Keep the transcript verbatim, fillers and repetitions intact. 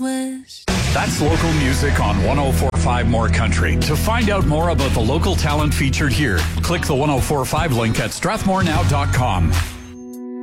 Southwest. That's local music on one oh four point five More Country. To find out more about the local talent featured here, click the one oh four point five link at strathmore now dot com.